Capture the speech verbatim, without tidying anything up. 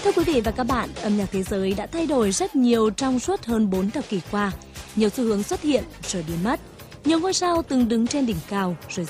Thưa quý vị và các bạn, âm nhạc thế giới đã thay đổi rất nhiều trong suốt hơn bốn thập kỷ qua. Nhiều xu hướng xuất hiện rồi biến mất. Nhiều ngôi sao từng đứng trên đỉnh cao rồi